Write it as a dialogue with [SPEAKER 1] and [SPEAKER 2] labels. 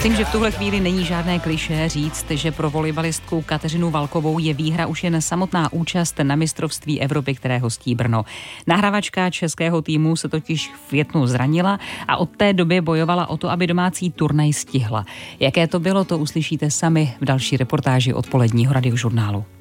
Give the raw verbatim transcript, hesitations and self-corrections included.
[SPEAKER 1] Myslím, že v tuhle chvíli není žádné klišé říct, že pro volejbalistku Kateřinu Valkovou je výhra už jen samotná účast na mistrovství Evropy, které hostí Brno. Nahrávačka českého týmu se totiž v květnu zranila a od té doby bojovala o to, aby domácí turnaj stihla. Jaké to bylo, to uslyšíte sami v další reportáži odpoledního Radiožurnálu.